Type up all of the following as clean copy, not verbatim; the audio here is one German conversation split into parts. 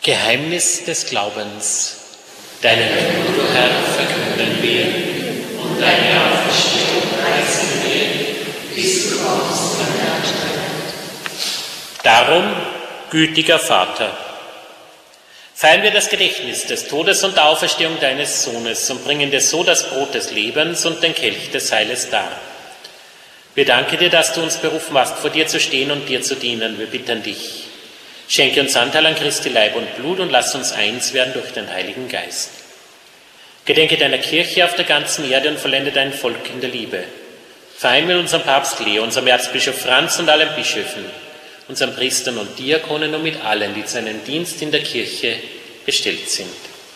Geheimnis des Glaubens. Deinen Tod, o Herr, verkünden wir und deine Auferstehung preisen wir, bis du kommst an der Herrlichkeit. Darum, gütiger Vater, feiern wir das Gedächtnis des Todes und der Auferstehung deines Sohnes und bringen dir so das Brot des Lebens und den Kelch des Heiles dar. Wir danken dir, dass du uns berufen hast, vor dir zu stehen und dir zu dienen. Wir bitten dich. Schenke uns Anteil an Christi Leib und Blut und lass uns eins werden durch den Heiligen Geist. Gedenke deiner Kirche auf der ganzen Erde und vollende dein Volk in der Liebe. Verein mit unserem Papst Leo, unserem Erzbischof Franz und allen Bischöfen, unseren Priestern und Diakonen und mit allen, die zu einem Dienst in der Kirche bestellt sind.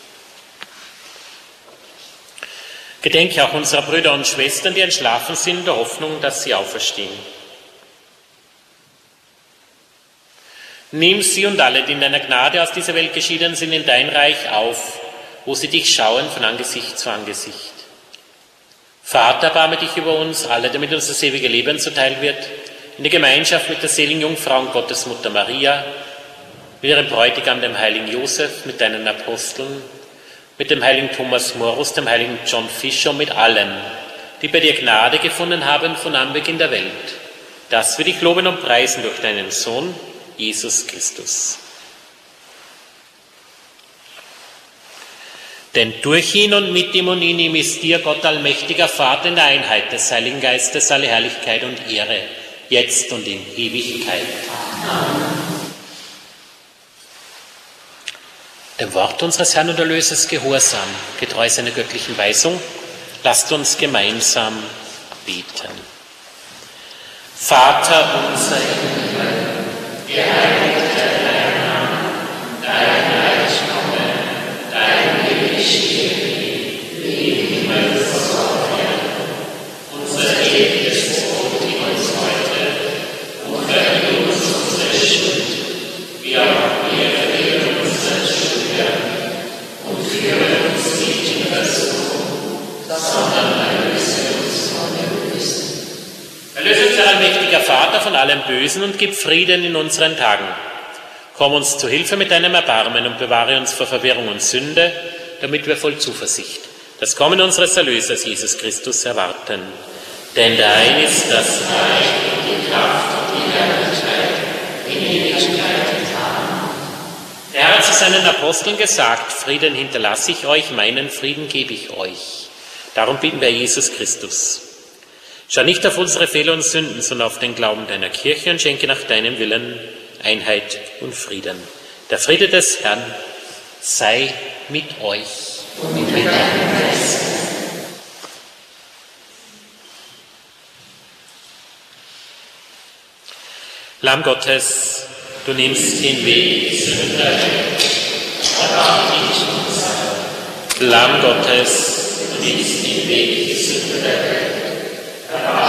Gedenke auch unserer Brüder und Schwestern, die entschlafen sind, in der Hoffnung, dass sie auferstehen. Nimm sie und alle, die in deiner Gnade aus dieser Welt geschieden sind, in dein Reich auf, wo sie dich schauen von Angesicht zu Angesicht. Vater, erbarme dich über uns alle, damit uns das ewige Leben zuteil wird, in der Gemeinschaft mit der seligen Jungfrau und Gottesmutter Maria, mit ihrem Bräutigam, dem heiligen Josef, mit deinen Aposteln, mit dem heiligen Thomas Morus, dem heiligen John Fischer und mit allen, die bei dir Gnade gefunden haben von Anbeginn der Welt, dass wir dich loben und preisen durch deinen Sohn, Jesus Christus. Denn durch ihn und mit ihm und in ihm ist dir, Gott allmächtiger Vater, in der Einheit des Heiligen Geistes alle Herrlichkeit und Ehre, jetzt und in Ewigkeit. Amen. Dem Wort unseres Herrn und Erlösers gehorsam, getreu seiner göttlichen Weisung, lasst uns gemeinsam beten. Vater unser im Himmel, geheiligt werde dein Name, dein Reich komme, dein Wille geschehe, wie im Himmel so auf Erden. Unser tägliches Brot gib uns heute und vergib uns unsere Schuld, wie auch wir vergeben unseren Schuldigern, und führe uns nicht in Versuchung, sondern erlöse uns von dem Bösen. Erlöse uns, allmächtiger Vater, von allem Bösen und gib Frieden in unseren Tagen. Komm uns zu Hilfe mit deinem Erbarmen und bewahre uns vor Verwirrung und Sünde, damit wir voll Zuversicht das Kommen unseres Erlösers Jesus Christus erwarten. Denn dein ist das Reich und die Kraft und die Herrlichkeit in Ewigkeit. Amen. Der Herr hat zu seinen Aposteln gesagt: Frieden hinterlasse ich euch, meinen Frieden gebe ich euch. Darum bitten wir Jesus Christus. Schau nicht auf unsere Fehler und Sünden, sondern auf den Glauben deiner Kirche und schenke nach deinem Willen Einheit und Frieden. Der Friede des Herrn sei mit euch. Und mit deinem Geist. Lamm Gottes, du nimmst den Weg zur Sünderwelt, erbarme dich unser. Lamm Gottes, du nimmst den Weg zur Sünderwelt, erbarme